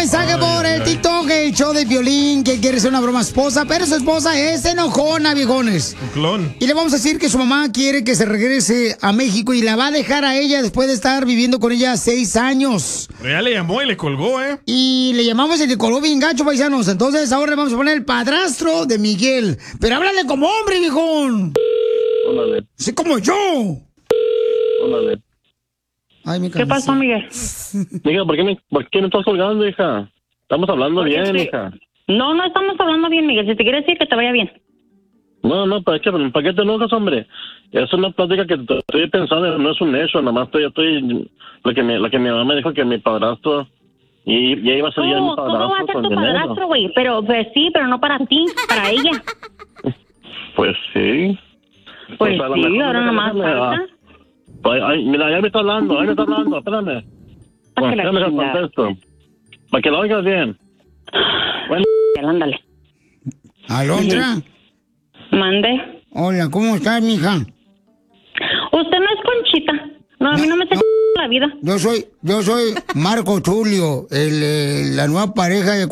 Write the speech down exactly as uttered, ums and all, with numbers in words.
mensaje por el TikTok, el show de Piolín, que quiere ser una broma esposa, pero su esposa es enojona, viejones. Un clon. Y le vamos a decir que su mamá quiere que se regrese a México y la va a dejar a ella después de estar viviendo con ella seis años. Pero ya le llamó y le colgó, ¿eh? Y le llamamos el que colgó bien gacho, paisanos. Entonces ahora le vamos a poner el padrastro de Miguel. Pero háblale como hombre, viejón. Órale. Sí, como yo. Órale. Ay, mi ¿Qué pasó, Miguel? Hija, ¿por qué, me, ¿por qué me estás colgando, hija? Estamos hablando Porque bien, sí. hija. No, no estamos hablando bien, Miguel. Si te quiere decir que te vaya bien. No, no, ¿para qué, ¿para qué te enojas, hombre? Es una plática que t- estoy pensando, no es un hecho, nada más estoy, estoy, lo que, me, lo que mi mamá me dijo que mi padrastro, y ya iba a ser ya mi ¿Cómo, ¿Cómo va a padrastro ser con tu dinero. padrastro, güey? Pero pues, sí, pero no para ti, para ella. Pues sí. Pues a lo sí, mejor ahora nomás déjame, ah, falta. ay, ay, mira, ya me está hablando, ahí me está hablando, espérame. Para que la Déjame que chingada. contesto. Para que lo oigas bien. Bueno. Ándale. Alondra. Mande. Hola, ¿cómo estás, mija? Usted no es Conchita. No, a mí no me se la vida. Yo soy, yo soy Marco Tulio, el, eh, la nueva pareja de